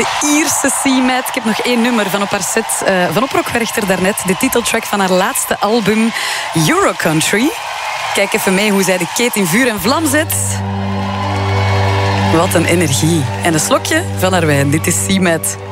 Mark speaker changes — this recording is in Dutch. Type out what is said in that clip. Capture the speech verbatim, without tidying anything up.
Speaker 1: De Ierse C-Matt. Ik heb nog één nummer van op haar set uh, van op Rockwerchter daarnet. De titeltrack van haar laatste album Eurocountry. Kijk even mee hoe zij de keet in vuur en vlam zet. Wat een energie. En een slokje van haar wijn. Dit is C-Matt.